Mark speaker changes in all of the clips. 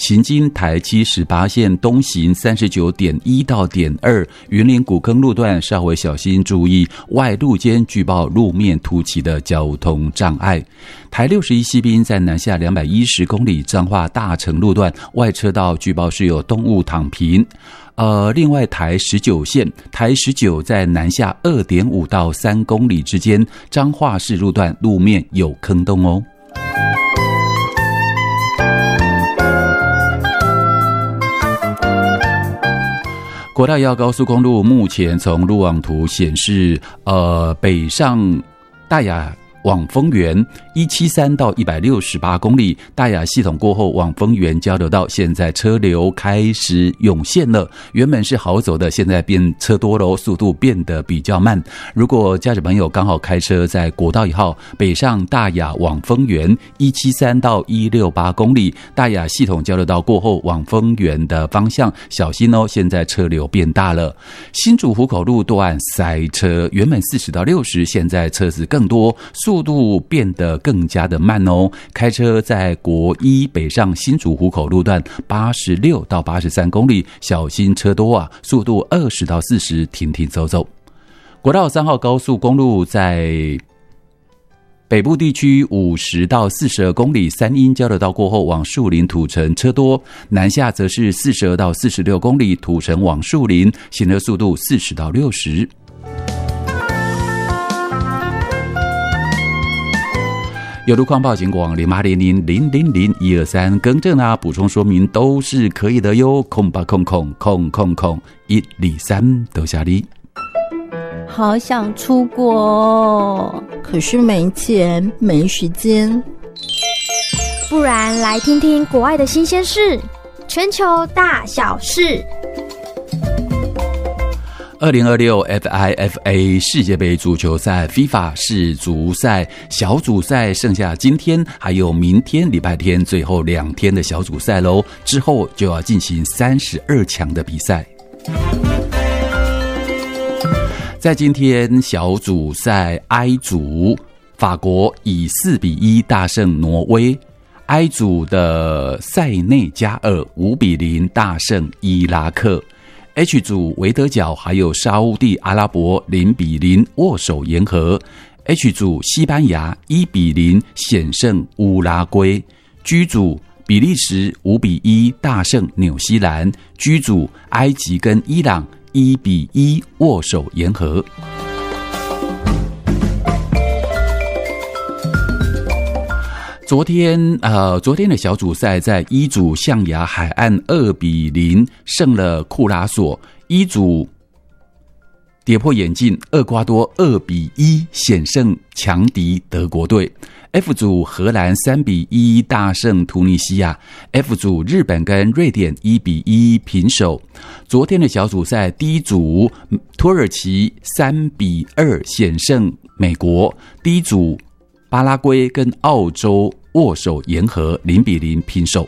Speaker 1: 行经台78线东行 39.1 到点2云林古坑路段稍微小心注意外路间据报路面凸起的交通障碍。台61西滨在南下210公里彰化大成路段外车道据报是有动物躺平。另外台19线，台19在南下 2.5 到3公里之间，彰化市路段路面有坑洞哦。国道1号高速公路目前从路网图显示，北上大雅往丰原173到168公里，大雅系统过后往丰原交流道现在车流开始涌现了，原本是好走的，现在变车多了，速度变得比较慢。如果驾驶朋友刚好开车在国道1号北上大雅往丰原173到168公里，大雅系统交流道过后往丰原的方向小心哦，现在车流变大了。新竹湖口路段塞车，原本40到60，现在车子更多，速度变得更加的慢哦。开车在国一北上新竹湖口路段86到83公里，小心车多啊，速度20到40，停停走走。国道3号高速公路在北部地区50到42公里，三鶯交流道过后往树林土城车多，南下则是42到46公里，土城往树林，行车速度40到60。有路况报警广0800000123，更正啊，补充说明都是可以的哟。0800000123都下力。
Speaker 2: 好想出国哦，可是没钱没时间。
Speaker 3: 不然来听听国外的新鲜事，全球大小事。
Speaker 1: 2026 FIFA 世界杯足球赛 FIFA 世足赛小组赛剩下今天还有明天礼拜天最后2天的小组赛咯，之后就要进行32强的比赛。在今天小组赛 I 组，法国以4-1大胜挪威。I 组的塞内加尔5-0大胜伊拉克。H 组维德角还有沙烏地阿拉伯0-0握手言和。H 组西班牙1-0险胜乌拉圭。G 组比利时5-1大胜纽西兰。G 组埃及跟伊朗1-1握手言和。昨天的小组赛在一组象牙海岸2-0胜了库拉索，一组跌破眼镜，厄瓜多2-1险胜强敌德国队。F 组荷兰3-1大胜突尼西亚。F 组日本跟瑞典1-1平手。昨天的小组赛第一组土耳其3-2险胜美国。第一组巴拉圭跟澳洲握手言和0-0平手。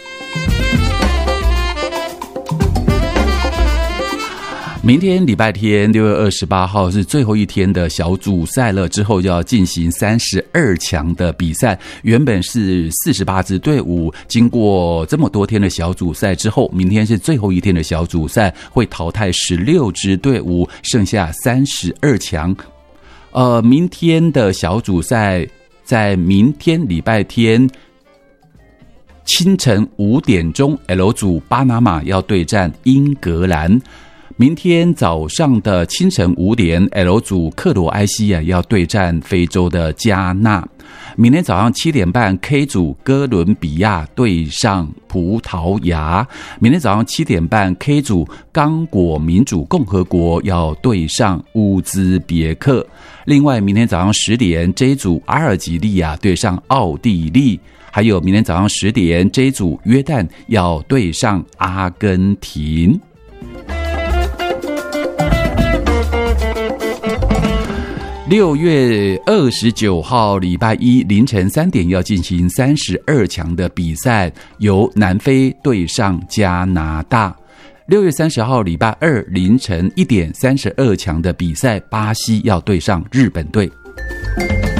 Speaker 1: 明天礼拜天6月28号是最后一天的小组赛了，之后就要进行32强的比赛。原本是48支队伍，经过这么多天的小组赛之后，明天是最后一天的小组赛，会淘汰16支队伍，剩下32强。明天的小组赛在明天礼拜天清晨5点钟 L 组巴拿马要对战英格兰。明天早上的清晨5点 L 组克罗埃西亚要对战非洲的加纳。明天早上7点半 K 组哥伦比亚对上葡萄牙。明天早上7点半 K 组刚果民主共和国要对上乌兹别克。另外明天早上10点 J 组阿尔及利亚对上奥地利。还有明天早上10点 J 组约旦要对上阿根廷。6月29号礼拜一凌晨3点要进行32强的比赛，由南非对上加拿大。6月30号礼拜二凌晨1点32强的比赛，巴西要对上日本队。